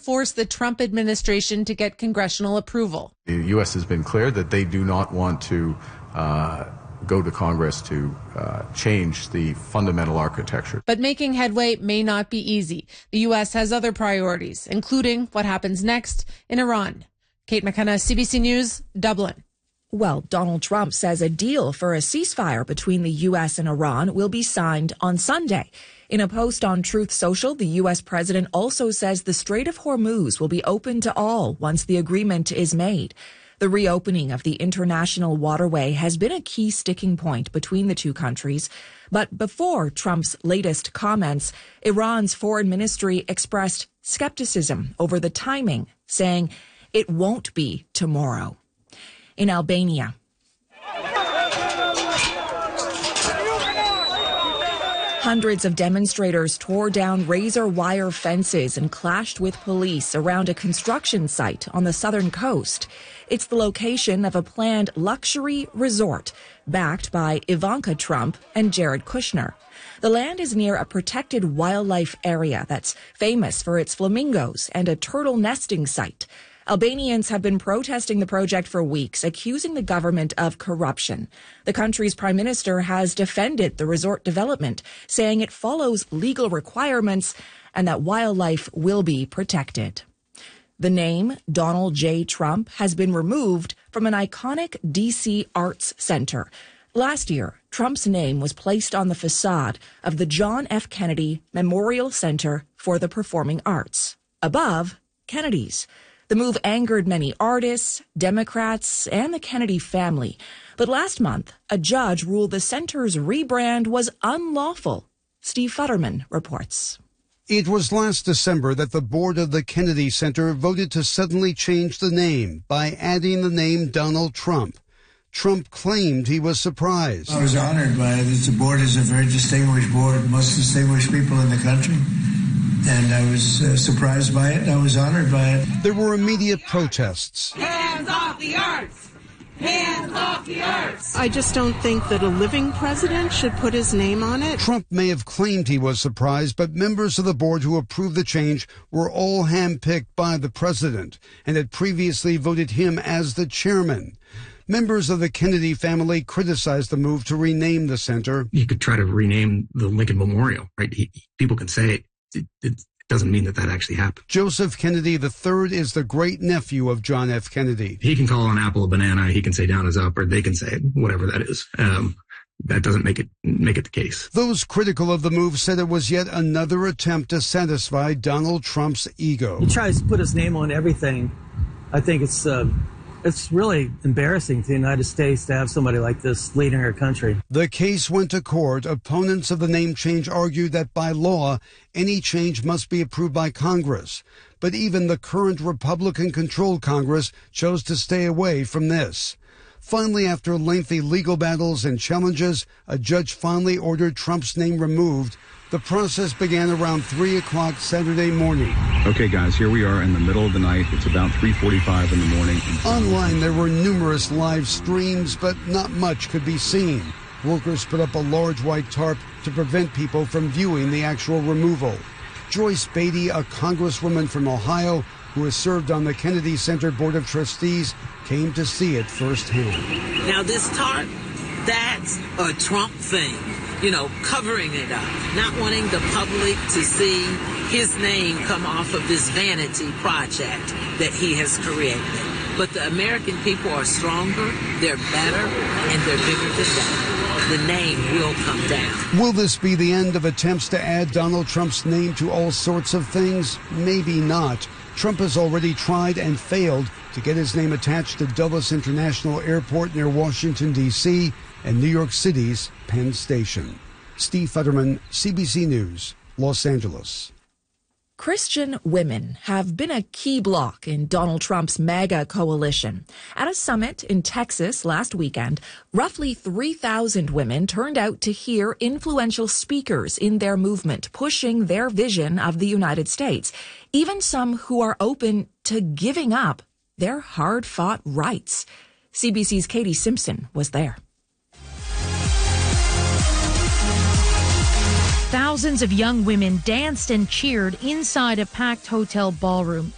force the Trump administration to get congressional approval. The U.S. has been clear that they do not want to go to Congress to change the fundamental architecture. But making headway may not be easy. The U.S. has other priorities, including what happens next in Iran. Kate McKenna, CBC News, Dublin. Well, Donald Trump says a deal for a ceasefire between the U.S. and Iran will be signed on Sunday. In a post on Truth Social, the U.S. president also says the Strait of Hormuz will be open to all once the agreement is made. The reopening of the international waterway has been a key sticking point between the two countries. But before Trump's latest comments, Iran's foreign ministry expressed skepticism over the timing, saying it won't be tomorrow. In Albania, hundreds of demonstrators tore down razor wire fences and clashed with police around a construction site on the southern coast. It's the location of a planned luxury resort backed by Ivanka Trump and Jared Kushner. The land is near a protected wildlife area that's famous for its flamingos and a turtle nesting site. Albanians have been protesting the project for weeks, accusing the government of corruption. The country's prime minister has defended the resort development, saying it follows legal requirements and that wildlife will be protected. The name Donald J. Trump has been removed from an iconic D.C. arts center. Last year, Trump's name was placed on the facade of the John F. Kennedy Memorial Center for the Performing Arts. Above, Kennedy's. The move angered many artists, Democrats, and the Kennedy family. But last month, a judge ruled the center's rebrand was unlawful. Steve Futterman reports. It was last December that the board of the Kennedy Center voted to suddenly change the name by adding the name Donald Trump. Trump claimed he was surprised. I was honored by it. The board is a very distinguished board, most distinguished people in the country. And I was surprised by it. I was honored by it. There were immediate protests. Hands off the arts! Hands off the arts! I just don't think that a living president should put his name on it. Trump may have claimed he was surprised, but members of the board who approved the change were all handpicked by the president and had previously voted him as the chairman. Members of the Kennedy family criticized the move to rename the center. You could try to rename the Lincoln Memorial, right? People can say it. It doesn't mean that actually happened. Joseph Kennedy III is the great-nephew of John F. Kennedy. He can call an apple a banana. He can say down is up, or they can say it, whatever that is. That doesn't make it the case. Those critical of the move said it was yet another attempt to satisfy Donald Trump's ego. He tries to put his name on everything. I think it's really embarrassing to the United States to have somebody like this leading our country. The case went to court. Opponents of the name change argued that by law, any change must be approved by Congress. But even the current Republican-controlled Congress chose to stay away from this. Finally, after lengthy legal battles and challenges, a judge finally ordered Trump's name removed. The process began around 3 o'clock Saturday morning. Okay, guys, here we are in the middle of the night. It's about 3:45 in the morning. Online, there were numerous live streams, but not much could be seen. Workers put up a large white tarp to prevent people from viewing the actual removal. Joyce Beatty, a congresswoman from Ohio who has served on the Kennedy Center Board of Trustees, came to see it firsthand. Now, this tarp, that's a Trump thing. You know, covering it up, not wanting the public to see his name come off of this vanity project that he has created. But the American people are stronger, they're better, and they're bigger than that. The name will come down. Will this be the end of attempts to add Donald Trump's name to all sorts of things? Maybe not. Trump has already tried and failed to get his name attached to Dulles International Airport near Washington, D.C., and New York City's Penn Station. Steve Futterman, CBC News, Los Angeles. Christian women have been a key block in Donald Trump's MAGA coalition. At a summit in Texas last weekend, roughly 3,000 women turned out to hear influential speakers in their movement pushing their vision of the United States, even some who are open to giving up their hard-fought rights. CBC's Katie Simpson was there. Thousands of young women danced and cheered inside a packed hotel ballroom.